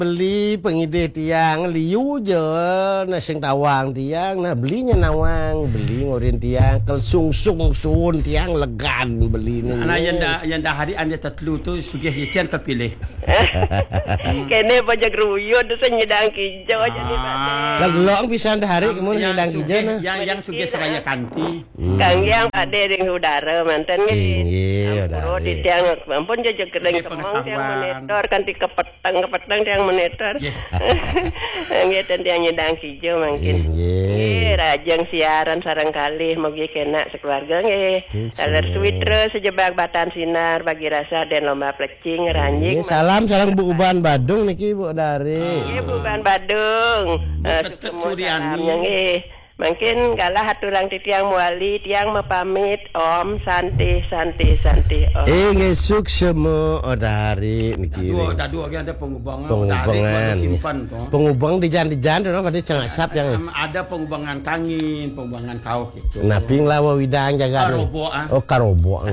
beli pengide tiang liu je na sing tawang tiang nah belinya nawang beli ngorin tiang kel sung sun tiang legan beli ni anak yang dah hari anda tertelu tu sugih yecian terpilih kene pajak ruyut senyedang kijau jadi kalau delok pisan dah hari kemudian sedang hijau nah yang sugih seraya kanti kang yang ade ding udara mantan nggih udara di tiang ampun jejak kedeng kemong tiang monitor kanti kepetang tiang monitor nggih tiang nyedang hijau mungkin nggih rajang siaran sareng kali mugi kena sekeluarga nggih saler switra sejebak batan sinar bagi rasa dan lomba plecing ranjing salam Bu Uban Badung niki Bu dari nggih Bu Uban Badung Suryani nggih mungkin kalah hatulang tiang muali tiang mepamit om santi om nggih suksema dari niki dah dua ada pengubangan pengubang di jan ono pada cengasap yang ada pengubangan kangin pengubangan kau gitu naping lawa widang jaga karobo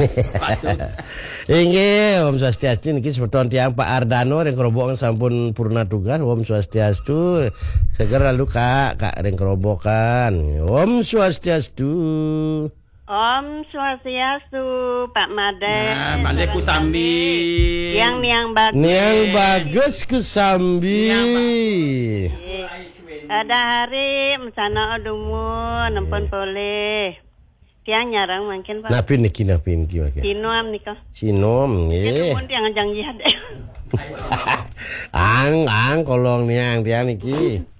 nggih Om Swastiastu niki sepeton tiang Pak Ardano reng kerobokan sampun purna tugas Om Swastiastu segera lalu Kak reng kerobokan Om Swastiastu. Om Swastiastu, Pak Made. Nah, Maleku sambi. Niang bagus. Niang bagus ku sambi. Ada hari mesana odumun, nempon boleh. Tiang nyarang mungkin Pak. Napin niki makin. Sinom nikah. Sinom nggih. Mun tiang jang jihad. Ang kolong niang tiang niki.